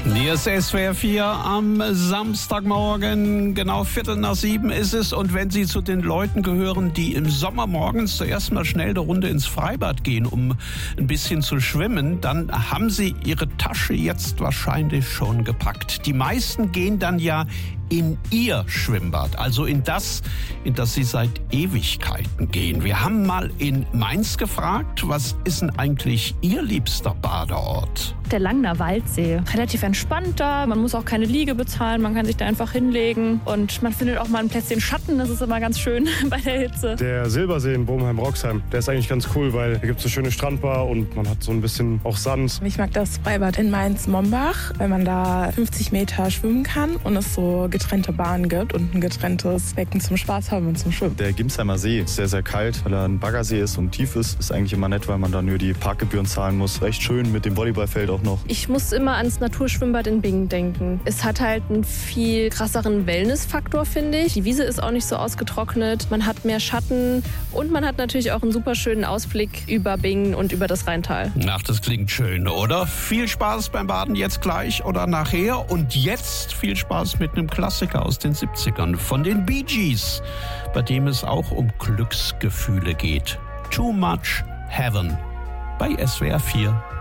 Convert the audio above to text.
Hier ist SWR 4 am Samstagmorgen, genau 6:45 ist es. Und wenn Sie zu den Leuten gehören, die im Sommer morgens zuerst mal schnell eine Runde ins Freibad gehen, um ein bisschen zu schwimmen, dann haben Sie Ihre Tasche jetzt wahrscheinlich schon gepackt. Die meisten gehen dann ja in ihr Schwimmbad, also in das sie seit Ewigkeiten gehen. Wir haben mal in Mainz gefragt, was ist denn eigentlich Ihr liebster Badeort? Der Langner Waldsee. Relativ entspannt da, man muss auch keine Liege bezahlen, man kann sich da einfach hinlegen und man findet auch mal ein Plätzchen Schatten, das ist immer ganz schön bei der Hitze. Der Silbersee in Bobenheim-Roxheim, der ist eigentlich ganz cool, weil da gibt es eine schöne Strandbar und man hat so ein bisschen auch Sand. Ich mag das Freibad in Mainz-Mombach, weil man da 50 Meter schwimmen kann und es so getrennte Bahnen gibt und ein getrenntes Becken zum Spaß haben und zum Schwimmen. Der Gimsheimer See ist sehr, sehr kalt, weil er ein Baggersee ist und tief ist. Ist eigentlich immer nett, weil man da nur die Parkgebühren zahlen muss. Recht schön mit dem Volleyballfeld auch noch. Ich muss immer ans Naturschwimmbad in Bingen denken. Es hat halt einen viel krasseren Wellnessfaktor, finde ich. Die Wiese ist auch nicht so ausgetrocknet. Man hat mehr Schatten und man hat natürlich auch einen super schönen Ausblick über Bingen und über das Rheintal. Ach, das klingt schön, oder? Viel Spaß beim Baden jetzt gleich oder nachher. Und jetzt viel Spaß mit einem Klassiker aus den 70ern von den Bee Gees, bei dem es auch um Glücksgefühle geht. Too Much Heaven bei SWR 4.